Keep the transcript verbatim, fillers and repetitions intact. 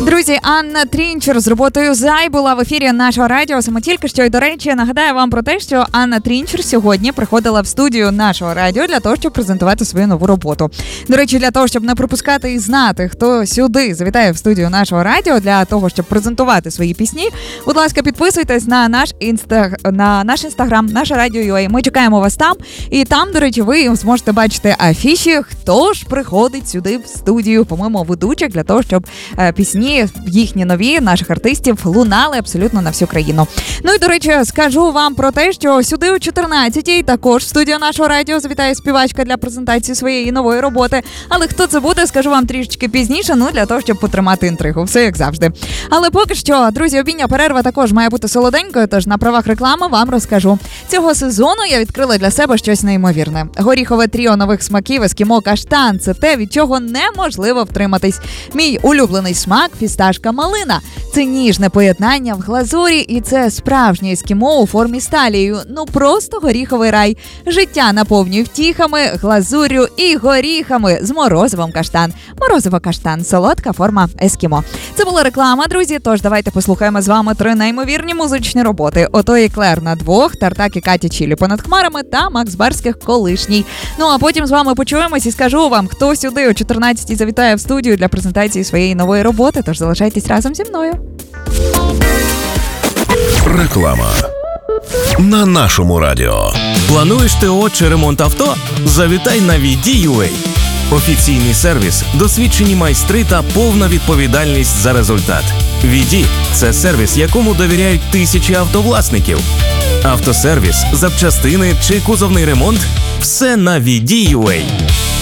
Друзі, Анна Трінчер з роботою «Зай» була в ефірі нашого радіо саме тільки що. І, до речі, нагадаю вам про те, що Анна Трінчер сьогодні приходила в студію нашого радіо для того, щоб презентувати свою нову роботу. До речі, для того, щоб не пропускати і знати, хто сюди завітає в студію нашого радіо для того, щоб презентувати свої пісні, будь ласка, підписуйтесь на наш інстаг... на наш інстаграм, наше радіо ю а. Ми чекаємо вас там. І там, до речі, ви зможете бачити афіші, хто ж приходить сюди в студію, по-моєму, ведучих, для того, щоб е, пісні їхні нові, наших артистів, лунали абсолютно на всю країну. Ну і, до речі, скажу вам про те, що сюди о чотирнадцятій також в студію нашого радіо завітає співачка для презентації своєї нової роботи. Але хто це буде, скажу вам трішечки пізніше, ну, для того, щоб потримати інтригу. Все як завжди. Але поки що, друзі, обідня перерва також має бути солоденькою, тож на правах реклами вам розкажу. Цього сезону я відкрила для себе щось неймовірне. Горіхове тріо нових смаків ескімо каштан – це те, від чого неможливо втриматись. Мій улюблений смак – фісташка малина. Це ніжне поєднання в глазурі, і це справжнє ескімо у формі з талією. Ну просто горіховий рай. Життя наповнює втіхами, глазурю і горіхами з морозивом каштан. Морозиво каштан – солодка форма ескімо. Це була реклама, друзі, тож давайте послухаємо з вами три неймовірні музичні роботи. Ото і Клер на двох, Тартак і Катя Чілі понад хмарами та Макс Барських колишній. Ну а потім з вами почуємось і скажу вам, хто сюди о чотирнадцятій завітає в студію для презентації своєї нової роботи, тож залишайтесь разом зі мною. Реклама на нашому радіо. Плануєш ТО чи ремонт авто? Завітай на ві ді ю ей. Офіційний сервіс, досвідчені майстри та повна відповідальність за результат. ві ді – це сервіс, якому довіряють тисячі автовласників. Автосервіс, запчастини чи кузовний ремонт – все на ві ді ю ей.